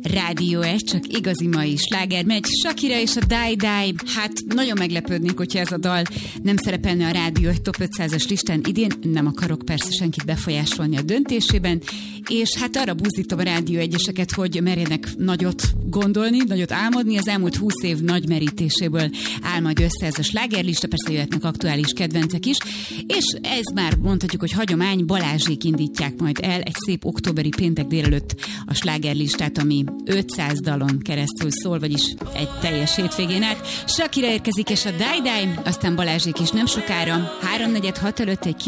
Rádió 1, csak igazi mai sláger megy. Shakira és a Die Die. Hát nagyon meglepődnék, hogyha ez a dal nem szerepelne a Rádió 1 Top 500-as listán idén. Nem akarok persze senkit befolyásolni a döntésében. És hát arra buzdítom a Rádió 1-eseket, hogy merjenek nagyot gondolni, nagyot álmodni. Az elmúlt 20 év nagy merítéséből áll majd össze ez a slágerlista, persze jöhetnek aktuális kedvencek is. És ez már mondhatjuk, hogy hagyomány, Balázsék indítják majd el egy szép októberi péntek délelőtt a slágerlistát, ami 500 dalon keresztül szól, vagyis egy teljes hétvégén át. Shakira érkezik és a Die Die, aztán Balázsék is nem sokára, 3-4-6 előtt egy